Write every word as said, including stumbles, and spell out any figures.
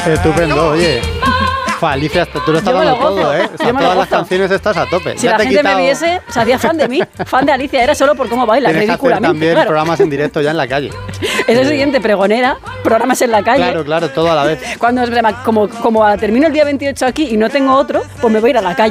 Estupendo, oye. Fa, Alicia, tú lo estás dando todo, ¿eh? O sea, todas las canciones estás a tope. Si ya la te gente quitado... me viese, se hacía fan de mí, fan de Alicia, era solo por cómo baila, ridículamente. Tienes que hacer también claro. programas en directo ya en la calle. Es el siguiente, pregonera, programas en la calle. Claro, claro, todo a la vez. Cuando como, como termino el día veintiocho aquí y no tengo otro, pues me voy a ir a la calle.